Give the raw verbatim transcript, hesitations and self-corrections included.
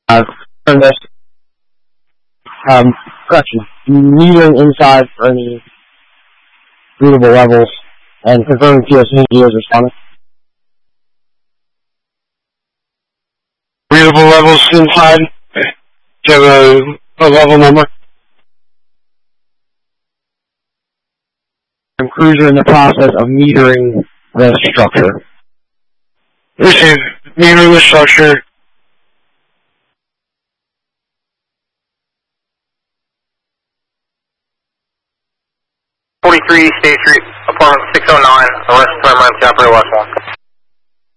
Uh, this, um, correction, metering inside for any readable levels, and confirming P S E is responding. Readable levels inside? Do you have a, a level number? Crews are in the process of metering the structure. Receive. Metering the structure. forty-three State Street, apartment six oh nine, arrest for emergency operator West one.